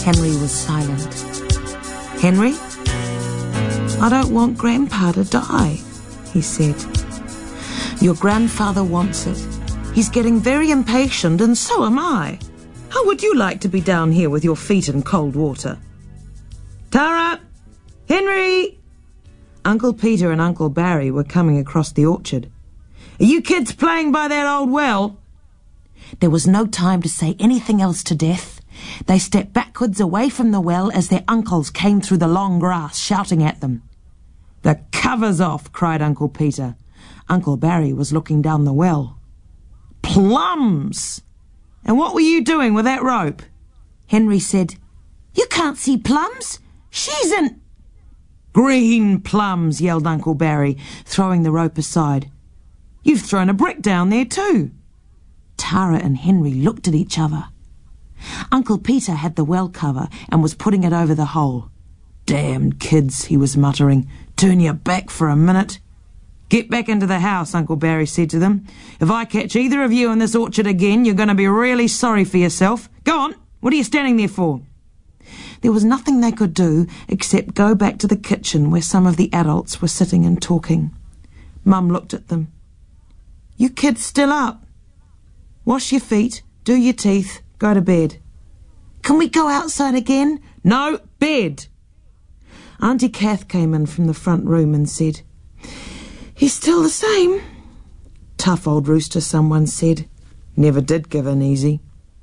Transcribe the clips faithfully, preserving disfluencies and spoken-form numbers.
Henry was silent. "Henry, I don't want Grandpa to die," he said. "Your grandfather wants it. He's getting very impatient, and so am I. How would you like to be down here with your feet in cold water?" "Tara! Henry!" Uncle Peter and Uncle Barry were coming across the orchard. "Are you kids playing by that old well?" There was no time to say anything else to Death. They stepped backwards away from the well as their uncles came through the long grass, shouting at them. "The cover's off," cried Uncle Peter. Uncle Barry was looking down the well. "Plums! And what were you doing with that rope?" Henry said, "You can't see plums. She's in—" "Green plums," yelled Uncle Barry, throwing the rope aside. "You've thrown a brick down there too." Tara and Henry looked at each other. Uncle Peter had the well cover and was putting it over the hole. "Damned kids," he was muttering. "Turn your back for a minute." "Get back into the house," Uncle Barry said to them. "If I catch either of you in this orchard again, you're going to be really sorry for yourself. Go on, what are you standing there for?" There was nothing they could do except go back to the kitchen where some of the adults were sitting and talking. Mum looked at them. "You kids still up? Wash your feet, do your teeth, go to bed." "Can we go outside again?" "No, bed." Auntie Kath came in from the front room and said, "He's still the same." "Tough old rooster," someone said. "Never did give in easy."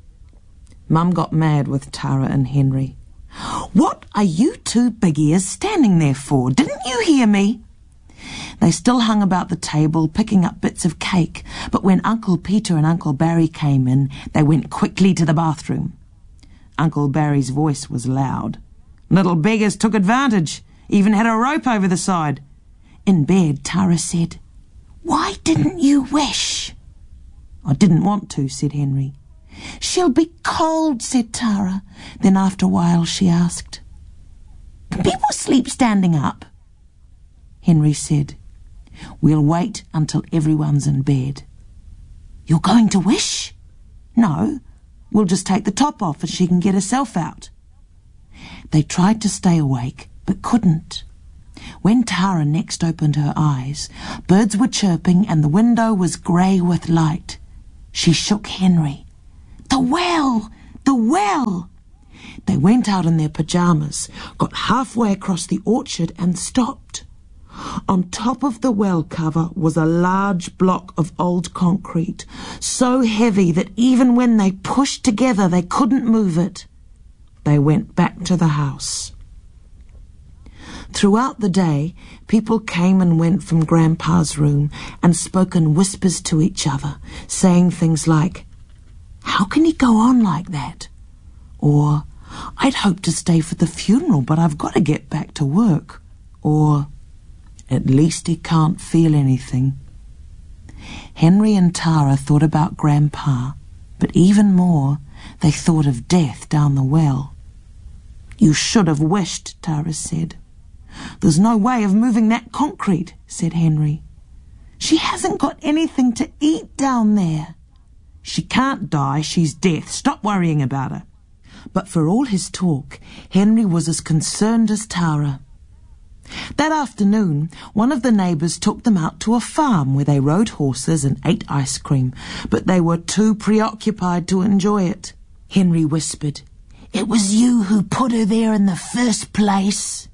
Mum got mad with Tara and Henry. "What are you two big ears standing there for? Didn't you hear me?" They still hung about the table, picking up bits of cake, but when Uncle Peter and Uncle Barry came in, they went quickly to the bathroom. Uncle Barry's voice was loud. "Little beggars took advantage, even had a rope over the side." In bed, Tara said, "Why didn't you wish?" "I didn't want to," said Henry. "She'll be cold," said Tara. Then after a while she asked, "Can people sleep standing up?" Henry said, "We'll wait until everyone's in bed." "You're going to wish?" "No, we'll just take the top off and she can get herself out." They tried to stay awake, but couldn't. When Tara next opened her eyes, birds were chirping and the window was grey with light. She shook Henry. "The well! The well!" They went out in their pyjamas, got halfway across the orchard and stopped. On top of the well cover was a large block of old concrete, so heavy that even when they pushed together they couldn't move it. They went back to the house. Throughout the day, people came and went from Grandpa's room and spoke in whispers to each other, saying things like, "How can he go on like that?" Or, "I'd hoped to stay for the funeral, but I've got to get back to work." Or, "At least he can't feel anything." Henry and Tara thought about Grandpa, but even more, they thought of Death down the well. "You should have wished," Tara said. "There's no way of moving that concrete," said Henry. "She hasn't got anything to eat down there." "She can't die, she's Death. Stop worrying about her." But for all his talk, Henry was as concerned as Tara. That afternoon, one of the neighbours took them out to a farm where they rode horses and ate ice cream, but they were too preoccupied to enjoy it. Henry whispered, "It was you who put her there in the first place."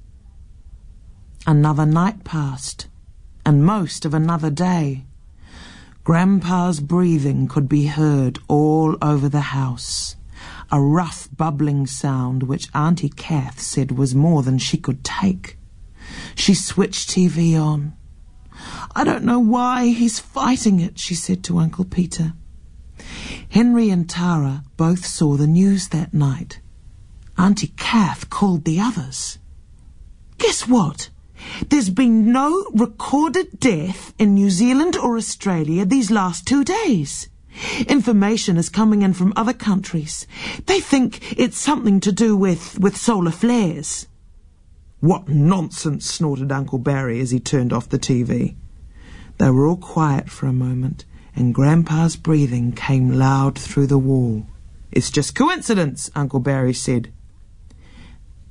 Another night passed, and most of another day. Grandpa's breathing could be heard all over the house, a rough bubbling sound which Auntie Kath said was more than she could take. She switched T V on. "I don't know why he's fighting it," she said to Uncle Peter. Henry and Tara both saw the news that night. Auntie Kath called the others. "Guess what? There's been no recorded death in New Zealand or Australia these last two days. Information is coming in from other countries. They think it's something to do with, with solar flares." "What nonsense," snorted Uncle Barry as he turned off the T V. They were all quiet for a moment, and Grandpa's breathing came loud through the wall. "It's just coincidence," Uncle Barry said.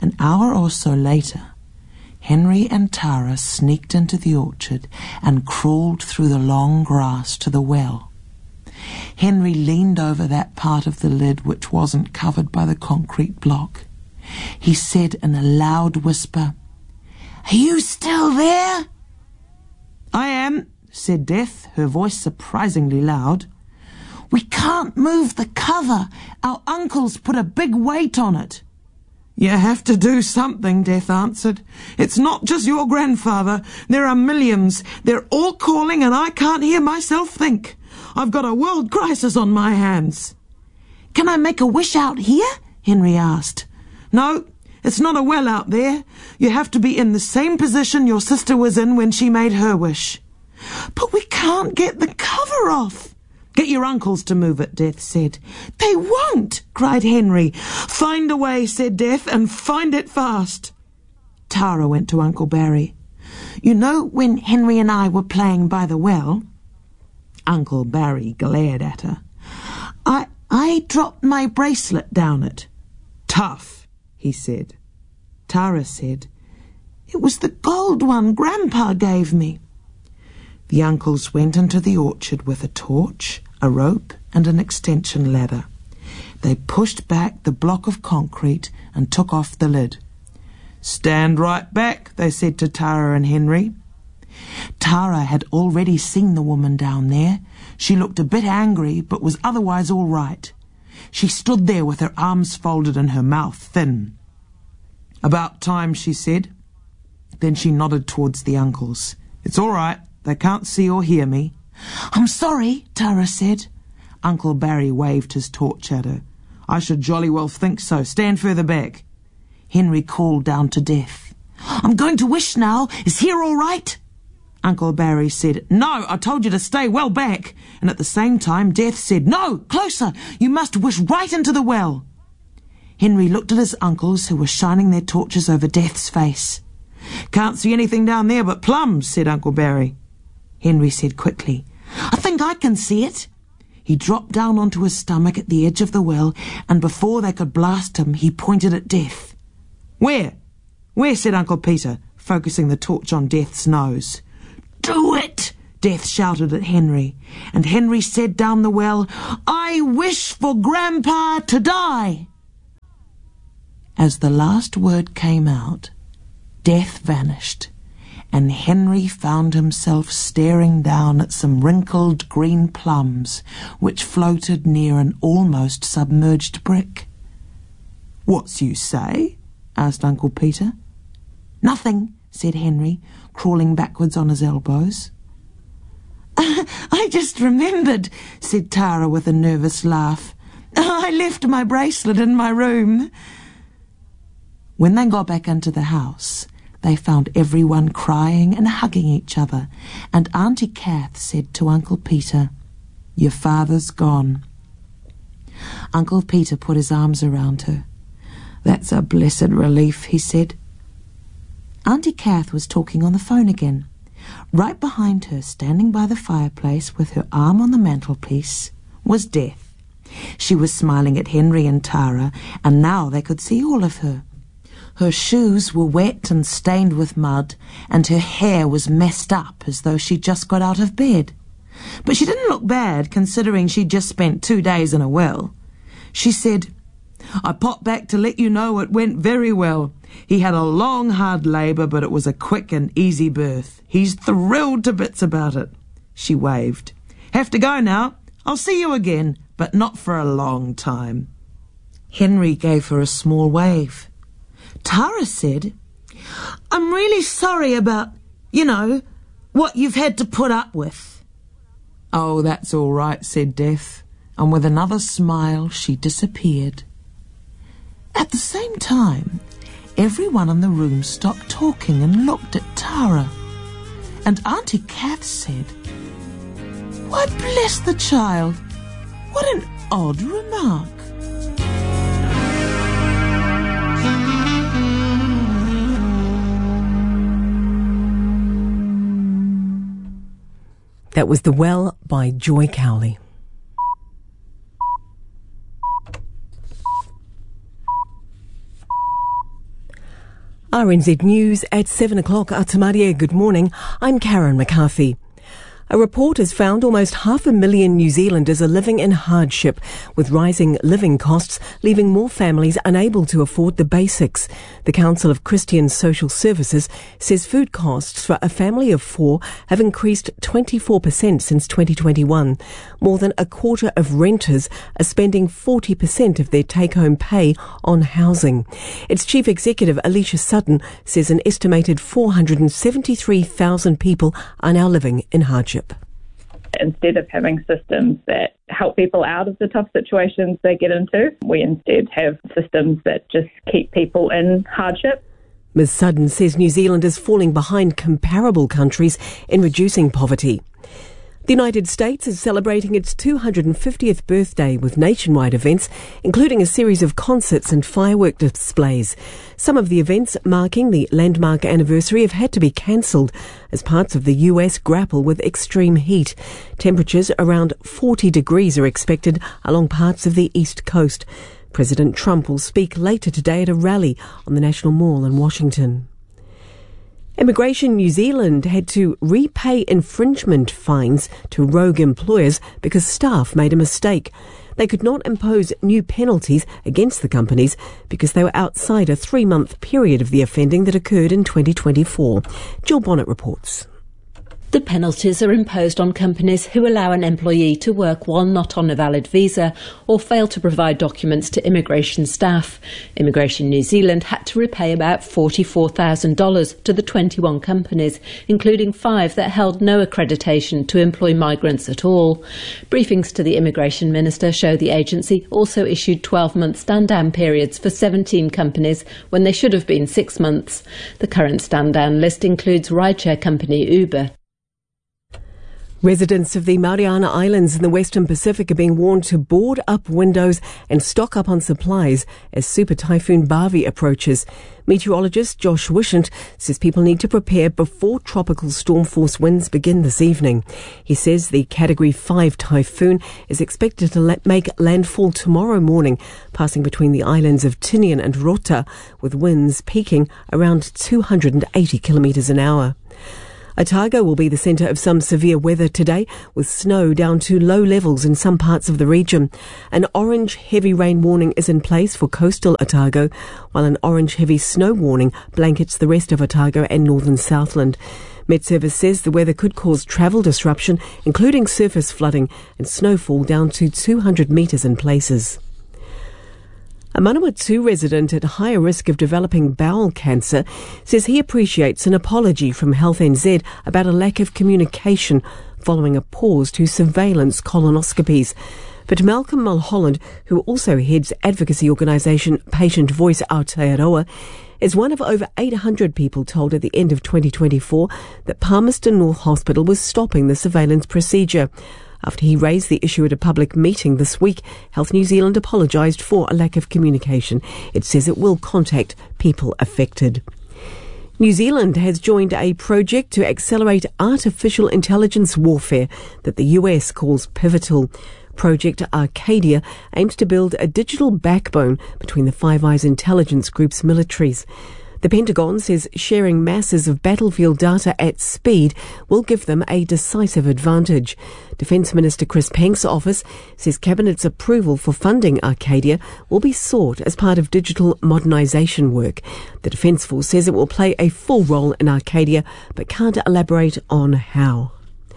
An hour or so later, Henry and Tara sneaked into the orchard and crawled through the long grass to the well. Henry leaned over that part of the lid which wasn't covered by the concrete block. He said in a loud whisper, "Are you still there?" "I am," said Death, her voice surprisingly loud. "We can't move the cover. Our uncle's put a big weight on it." "You have to do something," Death answered. "It's not just your grandfather. There are millions. They're all calling and I can't hear myself think. I've got a world crisis on my hands." "Can I make a wish out here?" Henry asked. "No, it's not a well out there. You have to be in the same position your sister was in when she made her wish." "But we can't get the cover off." "Get your uncles to move it," Death said. "They won't," cried Henry. "Find a way," said Death, "and find it fast." Tara went to Uncle Barry. "You know when Henry and I were playing by the well?" Uncle Barry glared at her. I, I dropped my bracelet down it." "Tough," he said. Tara said, "It was the gold one Grandpa gave me." The uncles went into the orchard with a torch, a rope, and an extension ladder. They pushed back the block of concrete and took off the lid. "Stand right back," they said to Tara and Henry. Tara had already seen the woman down there. She looked a bit angry, but was otherwise all right. She stood there with her arms folded and her mouth thin. "About time," she said. Then she nodded towards the uncles. "It's all right. They can't see or hear me." "I'm sorry," Tara said. Uncle Barry waved his torch at her. "I should jolly well think so. Stand further back." Henry called down to Death. "I'm going to wish now. Is here all right?" Uncle Barry said, "No, I told you to stay well back." And at the same time, Death said, "No, closer. You must wish right into the well." Henry looked at his uncles, who were shining their torches over Death's face. "Can't see anything down there but plums," said Uncle Barry. Henry said quickly, "I think I can see it." He dropped down onto his stomach at the edge of the well, and before they could blast him, he pointed at Death. "Where? Where?" said Uncle Peter, focusing the torch on Death's nose. "Do it!" Death shouted at Henry, and Henry said down the well, "I wish for Grandpa to die." As the last word came out, Death vanished, and Henry found himself staring down at some wrinkled green plums which floated near an almost submerged brick. "What's you say?" asked Uncle Peter. "Nothing," said Henry, crawling backwards on his elbows. "I just remembered," said Tara with a nervous laugh. "I left my bracelet in my room." When they got back into the house, they found everyone crying and hugging each other, and Auntie Kath said to Uncle Peter, "Your father's gone." Uncle Peter put his arms around her. "That's a blessed relief," he said. Auntie Kath was talking on the phone again. Right behind her, standing by the fireplace with her arm on the mantelpiece, was Death. She was smiling at Henry and Tara, and now they could see all of her. Her shoes were wet and stained with mud, and her hair was messed up as though she'd just got out of bed. But she didn't look bad, considering she'd just spent two days in a well. She said, "I popped back to let you know it went very well. He had a long, hard labour, but it was a quick and easy birth. He's thrilled to bits about it." She waved. "Have to go now. I'll see you again, but not for a long time." Henry gave her a small wave. Tara said, "I'm really sorry about, you know, what you've had to put up with." "Oh, that's all right," said Death, and with another smile she disappeared. At the same time, everyone in the room stopped talking and looked at Tara. And Auntie Kath said, "Why, bless the child! What an odd remark." That was The Well by Joy Cowley. R N Z News at seven o'clock. Atamaria, good morning. I'm Karen McCarthy. A report has found almost half a million New Zealanders are living in hardship, with rising living costs leaving more families unable to afford the basics. The Council of Christian Social Services says food costs for a family of four have increased twenty-four percent since twenty twenty-one. More than a quarter of renters are spending forty percent of their take-home pay on housing. Its Chief Executive, Alicia Sutton, says an estimated four hundred seventy-three thousand people are now living in hardship. Instead of having systems that help people out of the tough situations they get into, we instead have systems that just keep people in hardship. Miz Sutton says New Zealand is falling behind comparable countries in reducing poverty. The United States is celebrating its two hundred fiftieth birthday with nationwide events, including a series of concerts and firework displays. Some of the events marking the landmark anniversary have had to be cancelled as parts of the U S grapple with extreme heat. Temperatures around forty degrees are expected along parts of the East Coast. President Trump will speak later today at a rally on the National Mall in Washington. Immigration New Zealand had to repay infringement fines to rogue employers because staff made a mistake. They could not impose new penalties against the companies because they were outside a three-month period of the offending that occurred in twenty twenty-four. Jill Bonnet reports. The penalties are imposed on companies who allow an employee to work while not on a valid visa or fail to provide documents to immigration staff. Immigration New Zealand had to repay about forty-four thousand dollars to the twenty-one companies, including five that held no accreditation to employ migrants at all. Briefings to the Immigration Minister show the agency also issued twelve-month stand-down periods for seventeen companies when they should have been six months. The current stand-down list includes rideshare company Uber. Residents of the Mariana Islands in the Western Pacific are being warned to board up windows and stock up on supplies as Super Typhoon Bavi approaches. Meteorologist Josh Wishant says people need to prepare before tropical storm force winds begin this evening. He says the Category five typhoon is expected to let make landfall tomorrow morning, passing between the islands of Tinian and Rota, with winds peaking around two hundred eighty kilometres an hour. Otago will be the centre of some severe weather today, with snow down to low levels in some parts of the region. An orange heavy rain warning is in place for coastal Otago, while an orange heavy snow warning blankets the rest of Otago and northern Southland. Met Service says the weather could cause travel disruption, including surface flooding and snowfall down to two hundred metres in places. A Manawatu resident at higher risk of developing bowel cancer says he appreciates an apology from Health N Z about a lack of communication following a pause to surveillance colonoscopies. But Malcolm Mulholland, who also heads advocacy organisation Patient Voice Aotearoa, is one of over eight hundred people told at the end of twenty twenty-four that Palmerston North Hospital was stopping the surveillance procedure. After he raised the issue at a public meeting this week, Health New Zealand apologised for a lack of communication. It says it will contact people affected. New Zealand has joined a project to accelerate artificial intelligence warfare that the U S calls pivotal. Project Arcadia aims to build a digital backbone between the Five Eyes intelligence group's militaries. The Pentagon says sharing masses of battlefield data at speed will give them a decisive advantage. Defence Minister Chris Pank's office says Cabinet's approval for funding Arcadia will be sought as part of digital modernisation work. The Defence Force says it will play a full role in Arcadia, but can't elaborate on how.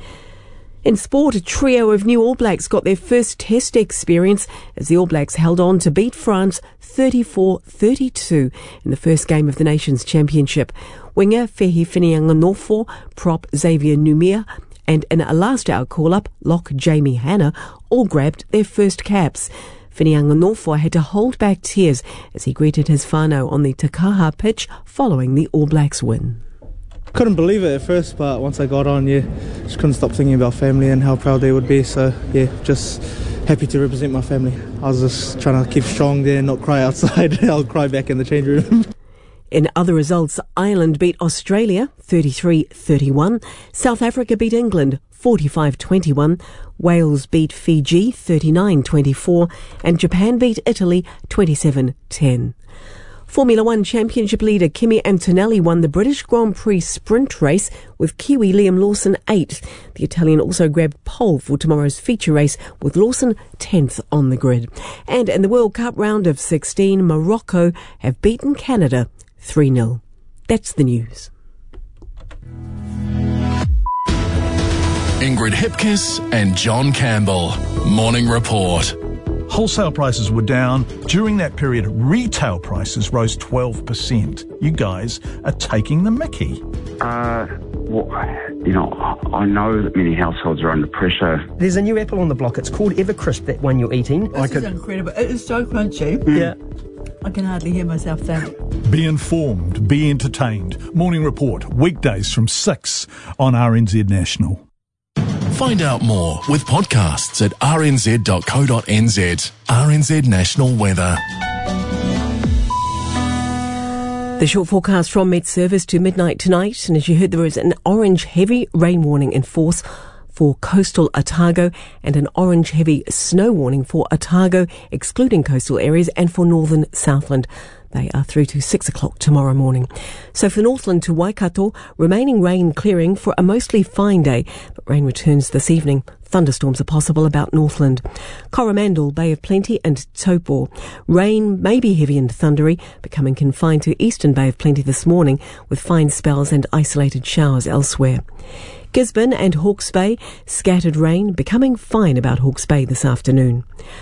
In sport, a trio of new All Blacks got their first test experience as the All Blacks held on to beat France thirty-four thirty-two in the first game of the Nations Championship. Winger Fehi Finianganofo, prop Xavier Numia, and in a last-hour call-up, lock Jamie Hanna all grabbed their first caps. Finianganofo had to hold back tears as he greeted his whānau on the Takaha pitch following the All Blacks win. Couldn't believe it at first, but once I got on, yeah, just couldn't stop thinking about family and how proud they would be. So yeah, just happy to represent my family. I was just trying to keep strong there and not cry outside. I'll cry back in the change room. In other results, Ireland beat Australia thirty-three thirty-one, South Africa beat England forty-five twenty-one, Wales beat Fiji thirty-nine twenty-four, and Japan beat Italy twenty-seven ten. Formula One Championship leader Kimi Antonelli won the British Grand Prix sprint race with Kiwi Liam Lawson eighth. The Italian also grabbed pole for tomorrow's feature race with Lawson tenth on the grid. And in the World Cup round of sixteen, Morocco have beaten Canada three nil. That's the news. Ingrid Hipkiss and John Campbell. Morning Report. Wholesale prices were down. During that period, retail prices rose twelve percent. You guys are taking the mickey. Uh, well, you know, I know that many households are under pressure. There's a new apple on the block. It's called Evercrisp, that one you're eating. This I could... is incredible. It is so crunchy. Mm. Yeah. I can hardly hear myself think. Be informed, be entertained. Morning Report, weekdays from six on R N Z National. Find out more with podcasts at r n z dot co dot n z. R N Z National Weather. The short forecast from Met Service to midnight tonight, and as you heard, there is an orange heavy rain warning in force for coastal Otago and an orange heavy snow warning for Otago, excluding coastal areas, and for northern Southland. They are through to six o'clock tomorrow morning. So for Northland to Waikato, remaining rain clearing for a mostly fine day, but rain returns this evening. Thunderstorms are possible about Northland. Coromandel, Bay of Plenty and Taupo. Rain may be heavy and thundery, becoming confined to eastern Bay of Plenty this morning, with fine spells and isolated showers elsewhere. Gisborne and Hawke's Bay, scattered rain, becoming fine about Hawke's Bay this afternoon.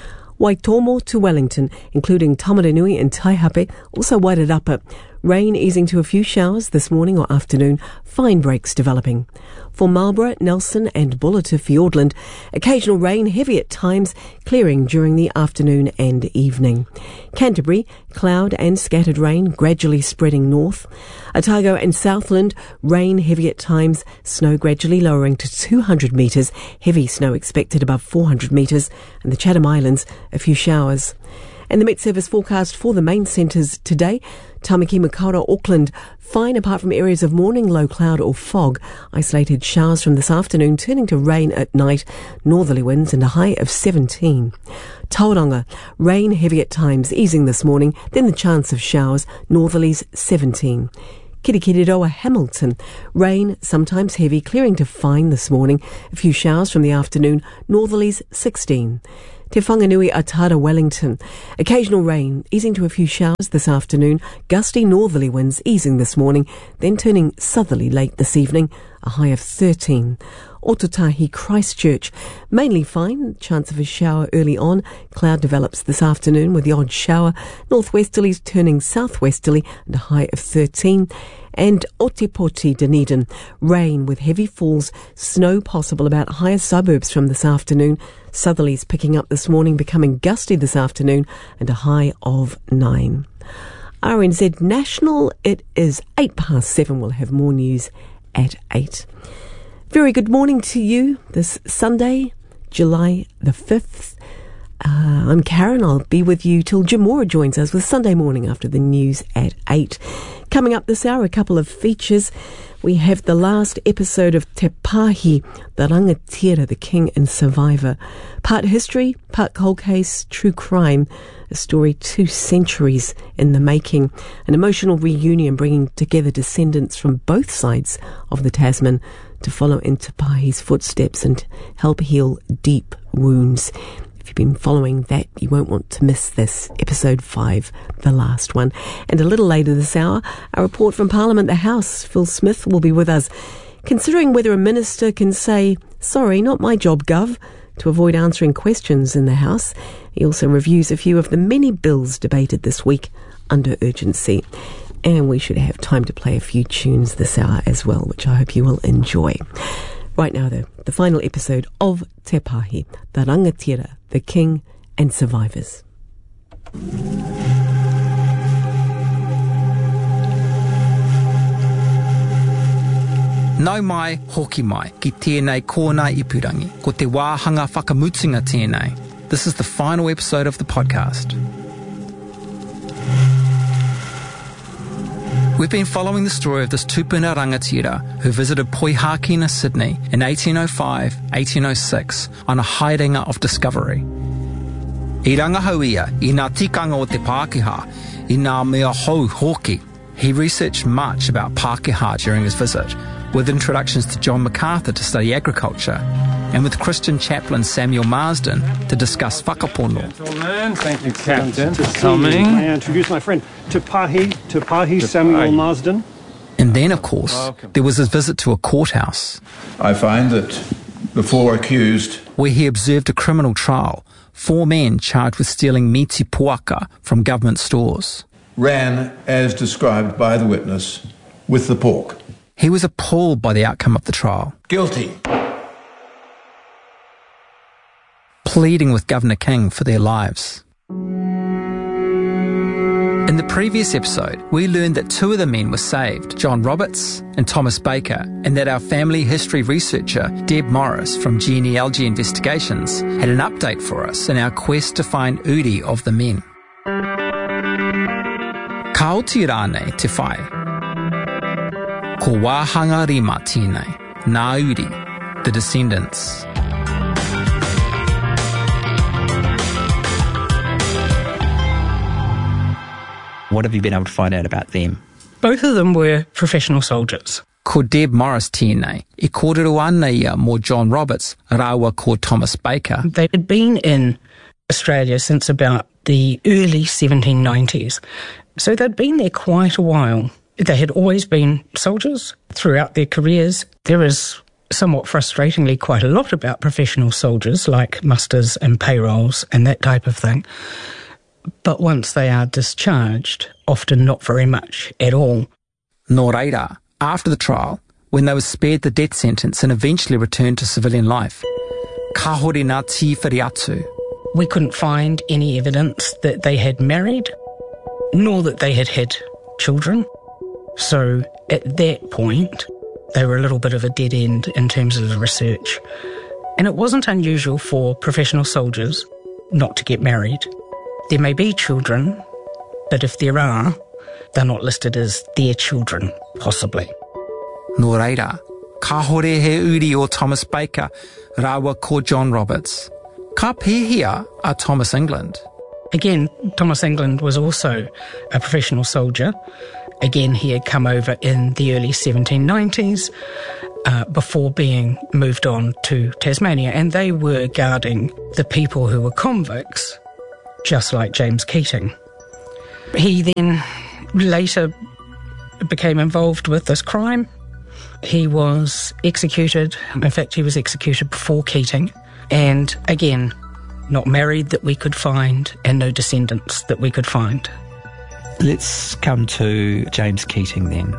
Waitomo to Wellington, including Tamaranui and Taihape, also Wairarapa. Rain easing to a few showers this morning or afternoon, fine breaks developing. For Marlborough, Nelson and Buller to Fiordland, occasional rain, heavy at times, clearing during the afternoon and evening. Canterbury, cloud and scattered rain, gradually spreading north. Otago and Southland, rain heavy at times, snow gradually lowering to two hundred metres, heavy snow expected above four hundred metres, and the Chatham Islands, a few showers. And the Met Service forecast for the main centres today: Tamaki, Makaurau, Auckland, fine apart from areas of morning low cloud or fog. Isolated showers from this afternoon turning to rain at night. Northerly winds and a high of seventeen. Tauranga, rain heavy at times, easing this morning, then the chance of showers. Northerlies seventeen. Kirikiriroa, Hamilton, rain, sometimes heavy, clearing to fine this morning. A few showers from the afternoon. Northerlies sixteen. Te Whanganui, Atara, Wellington. Occasional rain, easing to a few showers this afternoon. Gusty northerly winds easing this morning, then turning southerly late this evening. A high of thirteen. Ototahi, Christchurch, mainly fine, chance of a shower early on. Cloud develops this afternoon with the odd shower. Northwesterlies turning southwesterly and a high of thirteen. And Otipoti, Dunedin, rain with heavy falls, snow possible about higher suburbs from this afternoon. Southerlies picking up this morning, becoming gusty this afternoon, and a high of nine. R N Z National, it is eight past seven. We'll have more news at eight. Very good morning to you this Sunday, July the fifth. Uh, I'm Karen. I'll be with you till Jim Moore joins us with Sunday Morning After the News at eight. Coming up this hour, a couple of features. We have the last episode of Te Pāhi, the Rangatira, the King and Survivor. Part history, part cold case, true crime. A story two centuries in the making. An emotional reunion bringing together descendants from both sides of the Tasman to follow in Te Pāhi's footsteps and help heal deep wounds. If you've been following that, you won't want to miss this, episode five, the last one. And a little later this hour, a report from Parliament, the House. Phil Smith will be with us, considering whether a minister can say, "Sorry, not my job, Gov," to avoid answering questions in the House. He also reviews a few of the many bills debated this week under urgency. And we should have time to play a few tunes this hour as well, which I hope you will enjoy. Right now, though, the final episode of Te Pāhi, the Rangatira, the King and Survivors. Nau mai, hoki mai, ki tēnei kōna ipurangi, ko te wāhanga whakamutunga tēnei. This is the final episode of the podcast. We've been following the story of this tupuna rangatira who visited Poihākina, Sydney in eighteen oh five eighteen oh six on a haerenga of discovery. I rangahau ia, i ngā tikanga o te Pākehā, I ngā mea hou hoki. He researched much about Pākehā during his visit, with introductions to John MacArthur to study agriculture, and with Christian chaplain Samuel Marsden to discuss whakapono. Gentlemen, thank you, Captain, for coming. May I introduce my friend, Te Pahi, Te Pahi Samuel Marsden. And then, of course, Welcome. There was his visit to a courthouse. I find that the four accused, where he observed a criminal trial, four men charged with stealing miti puaka from government stores, ran as described by the witness with the pork. He was appalled by the outcome of the trial. Guilty. Pleading with Governor King for their lives. In the previous episode, we learned that two of the men were saved, John Roberts and Thomas Baker, and that our family history researcher, Deb Morris from Genealogy Investigations, had an update for us in our quest to find uri of the men. Ka oti rānei te whai. Ko wāhanga rima tēnei, nā uri, the descendants. What have you been able to find out about them? Both of them were professional soldiers. Ko Deb Morris tēnei, I kōrero ana ia mō John Roberts, rāua ko Thomas Baker. They had been in Australia since about the early seventeen nineties, so they'd been there quite a while. They had always been soldiers throughout their careers. There is somewhat frustratingly quite a lot about professional soldiers, like musters and payrolls and that type of thing. But once they are discharged, often not very much at all. Nō reira, after the trial, when they were spared the death sentence and eventually returned to civilian life, ka hore ngā tīwhiri atu. We couldn't find any evidence that they had married, nor that they had had children. So at that point, they were a little bit of a dead end in terms of the research. And it wasn't unusual for professional soldiers not to get married. There may be children, but if there are, they're not listed as their children, possibly. Nō reira, ka hore he uri o Thomas Baker, rāua ko John Roberts. Ka pēhia a Thomas England. Again, Thomas England was also a professional soldier. Again, he had come over in the early seventeen nineties uh, before being moved on to Tasmania, and they were guarding the people who were convicts, just like James Keating. He then later became involved with this crime. He was executed. In fact, he was executed before Keating. And again, not married that we could find, and no descendants that we could find. Let's come to James Keating then.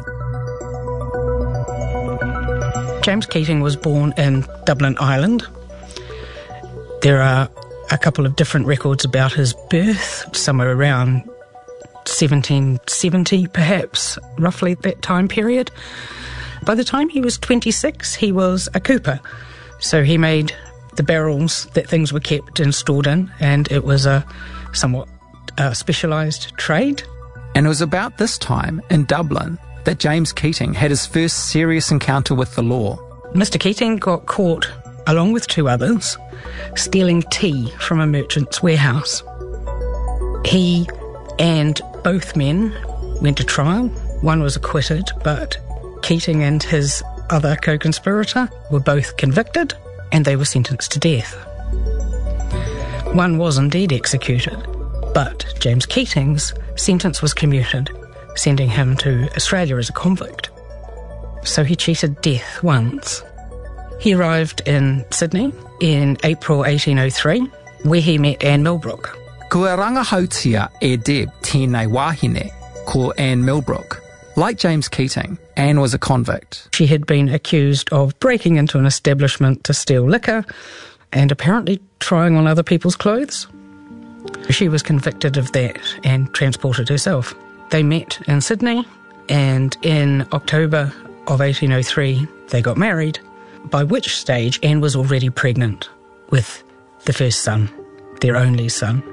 James Keating was born in Dublin, Ireland. There are a couple of different records about his birth, somewhere around seventeen seventy perhaps, roughly that time period. By the time he was twenty-six, he was a cooper. So he made the barrels that things were kept and stored in, and it was a somewhat uh, specialised trade. And it was about this time in Dublin that James Keating had his first serious encounter with the law. Mister Keating got caught, along with two others, stealing tea from a merchant's warehouse. He and both men went to trial. One was acquitted, but Keating and his other co-conspirator were both convicted, and they were sentenced to death. One was indeed executed, but James Keating's sentence was commuted, sending him to Australia as a convict. So he cheated death once. He arrived in Sydney in April eighteen oh three, where he met Anne Millbrook. Kua rangahautia e Deb tēnei wāhine, ko Anne Millbrook. Like James Keating, Anne was a convict. She had been accused of breaking into an establishment to steal liquor and apparently trying on other people's clothes. She was convicted of that and transported herself. They met in Sydney, and in October of eighteen oh three they got married, by which stage Anne was already pregnant with the first son, their only son.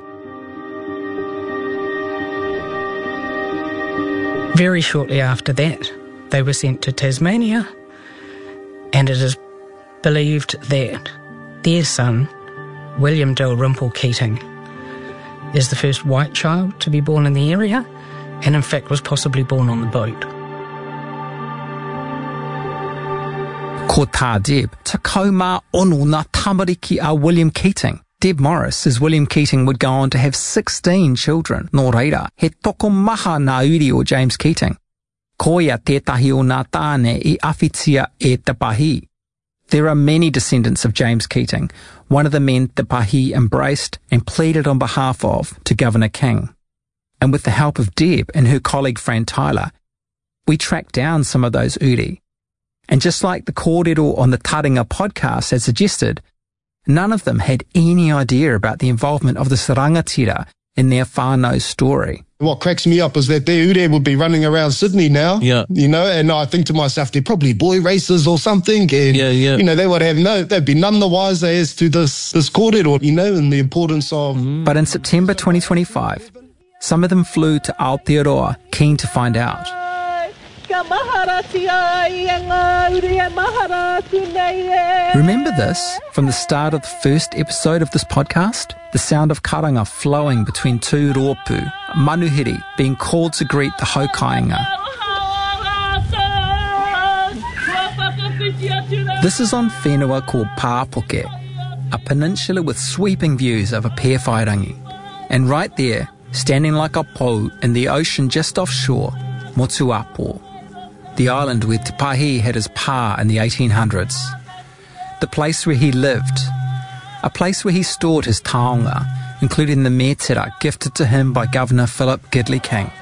Very shortly after that, they were sent to Tasmania, and it is believed that their son, William Dalrymple Keating, is the first white child to be born in the area, and in fact was possibly born on the boat. Ko tā Deb, ta kaumā onu ngā tamariki a William Keating. Deb Morris says William Keating would go on to have sixteen children. Nō reira, he toko maha ngā uri o James Keating. Ko ia tētahi o ngā tāne I awhitia e Te Pahi. There are many descendants of James Keating, one of the men Te Pahi embraced and pleaded on behalf of to Governor King. And with the help of Deb and her colleague Fran Tyler, we tracked down some of those uri. And just like the kōrero on the Taringa podcast had suggested, none of them had any idea about the involvement of the rangatira in their whānau's story. What cracks me up is that their ure would be running around Sydney now, yeah. you know, and I think to myself, they're probably boy racers or something, and, yeah, yeah. you know, they would have no, they'd be none the wiser as to this, this kōrero, you know, and the importance of... Mm. But in September twenty twenty-five, some of them flew to Aotearoa, keen to find out. Remember this from the start of the first episode of this podcast? The sound of karanga flowing between two rōpū, manuhiri being called to greet the haukainga. This is on whenua called Pāpoke, a peninsula with sweeping views over Pewhairangi. And right there, standing like a pou in the ocean just offshore, Motuapo, the island where Te Pahi had his pā in the eighteen hundreds. The place where he lived, a place where he stored his taonga, including the metera gifted to him by Governor Philip Gidley King.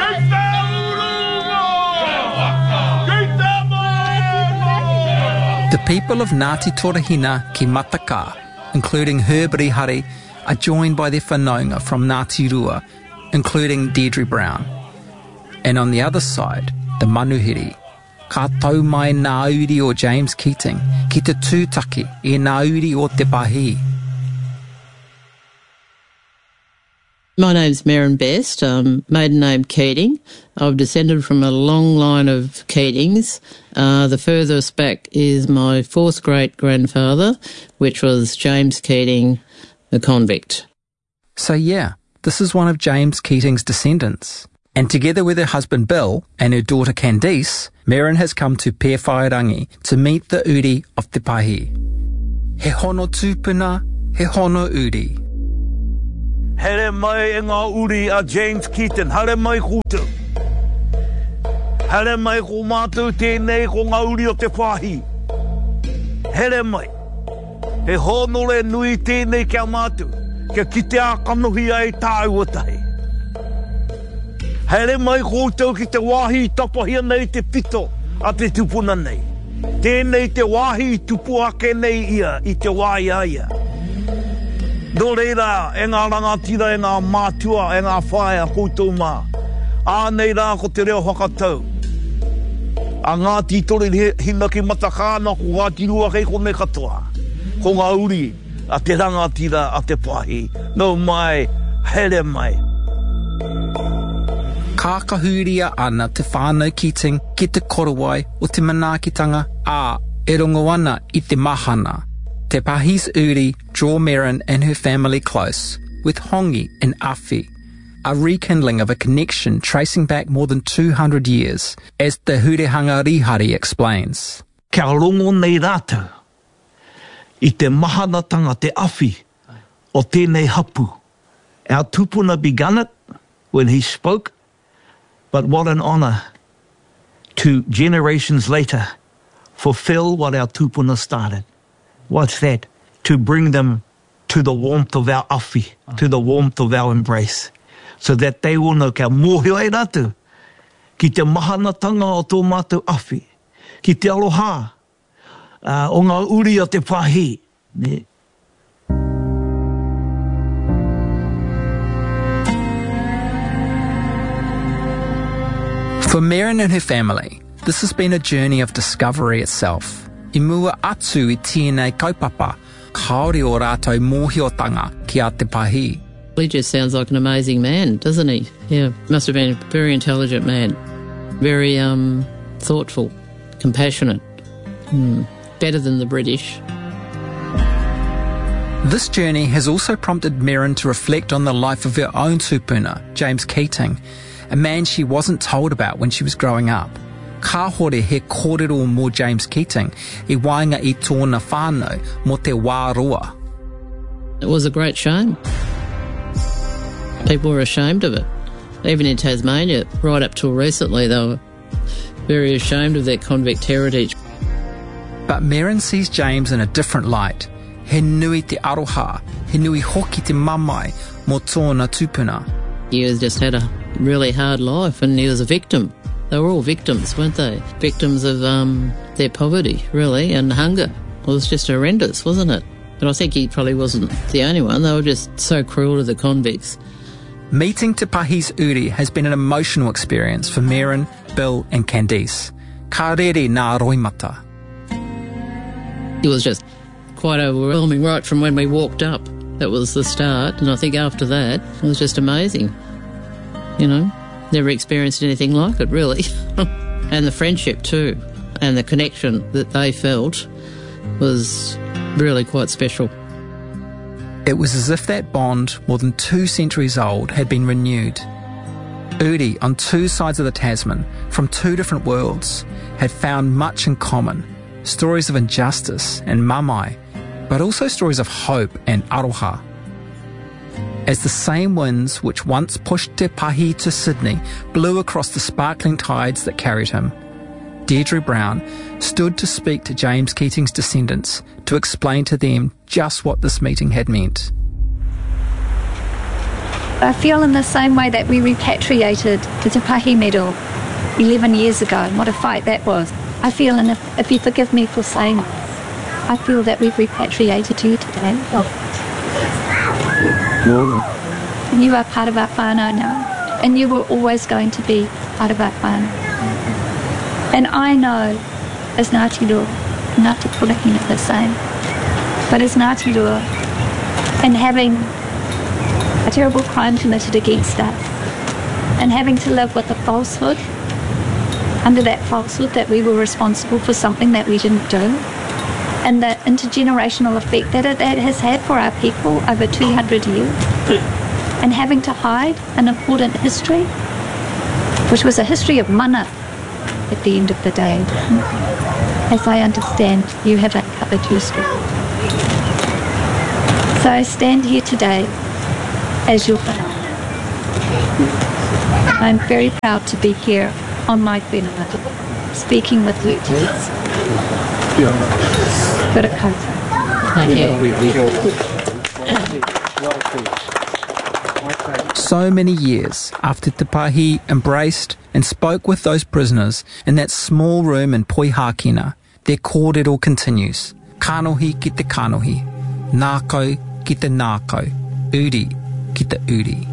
The people of Ngāti Torahina ki Mataka, including Herb Rihari, are joined by their whanaunga from Ngāti Rua, including Deirdre Brown. And on the other side, the manuhiri, ka tau mai ngā uri o James Keating, ki te tūtaki e ngā uri o Te Pahi. My name's Maren Best, um, maiden name Keating. I've descended from a long line of Keatings. Uh, the furthest back is my fourth great-grandfather, which was James Keating, the convict. So yeah, this is one of James Keating's descendants. And together with her husband Bill and her daughter Candice, Maren has come to Pewhairangi to meet the uri of Te Pahi. He hono tūpuna, he hono uri. Here mai e ngā uri a James Keating, here mai kūtu. Here mai ko mātou tēnei ko ngā uri o Te Pahi. Here mai. He honore nui tēnei kia mātou, kia kite a kanohi ai tā uatahi. Here mai koutou ki te wāhi tapahia nei te pito a te tupuna nei. Tēnei te wāhi tupu ake nei ia i te wāhi aia. Nō reira, e ngā rangatira, e ngā mātua, e ngā whaia koutou mā. Ānei rā ko te reo whakatau. A Ngāti Torahina ki Matakāna ko Ngāti Rua kei kone katoa. Ko ngā uri a te rangatira a te Pahi. Nō mai, here mai. Ka kahuria ana te whānau Keating ki te korowai o te manaakitanga, ā, e rongo ana I te mahana. Te Pahi's uri draw Maren and her family close, with hongi and awhi, a rekindling of a connection tracing back more than two hundred years, as the Hurehanga Rihari explains. Kia rongo nei rātou, I te mahanatanga te awhi o tēnei hapu. Our tupuna began it when he spoke, but what an honour to generations later fulfill what our tupuna started. What's that? To bring them to the warmth of our awhi, to the warmth of our embrace, so that they will know kia mōhio e rātou, ki te mahanatanga o tō mātou awhi, ki te aloha, uh, o ngā uri o te Pahi. Ne? For Maren and her family, this has been a journey of discovery itself. I mua atu I tēnei kaupapa, kaore o rātou mōhiotanga ki a Te Pahi. He just sounds like an amazing man, doesn't he? Yeah, must have been a very intelligent man. Very um, thoughtful, compassionate. Hmm. Better than the British. This journey has also prompted Maren to reflect on the life of her own tupuna, James Keating, a man she wasn't told about when she was growing up. Ka hore he kōrero mō James Keating, I wainga I tōna whānau mō te wā roa. It was a great shame. People were ashamed of it. Even in Tasmania, right up till recently, they were very ashamed of their convict heritage. But Merrin sees James in a different light. He nui te aroha, he nui hoki te mamai mō tōna tupuna. He has just had a really hard life and he was a victim. They were all victims, weren't they? Victims of um, their poverty, really, and hunger. It was just horrendous, wasn't it? But I think he probably wasn't the only one. They were just so cruel to the convicts. Meeting Te Pahi's uri has been an emotional experience for Merrin, Bill and Candice. Ka rere nā roimata. It was just quite overwhelming right from when we walked up. That was the start, and I think after that it was just amazing. You know, never experienced anything like it, really. And the friendship too, and the connection that they felt was really quite special. It was as if that bond, more than two centuries old, had been renewed. Uri, on two sides of the Tasman, from two different worlds, had found much in common. Stories of injustice and mamai, but also stories of hope and aroha. As the same winds which once pushed Te Pahi to Sydney blew across the sparkling tides that carried him, Deirdre Brown stood to speak to James Keating's descendants to explain to them just what this meeting had meant. I feel in the same way that we repatriated the Te Pahi medal eleven years ago, and what a fight that was. I feel, and if, if you forgive me for saying this, I feel that we've repatriated you today. And you are part of our whānau now, and you were always going to be part of our whānau. And I know, as Ngāti Rua, Ngāti Poraki are the same, but as Ngāti Rua, and having a terrible crime committed against us, and having to live with a falsehood, under that falsehood that we were responsible for something that we didn't do, and the intergenerational effect that it that has had for our people over two hundred years, and having to hide an important history, which was a history of mana at the end of the day. As I understand, you have uncovered your story. So I stand here today as your whānau. I'm very proud to be here on my whenua, speaking with you today. Good Thank you. So many years after Te Pahi embraced and spoke with those prisoners in that small room in Poihākina, their kōrero continues. Kanohi ki te kanohi, nākau ki te nākau, uri ki te uri.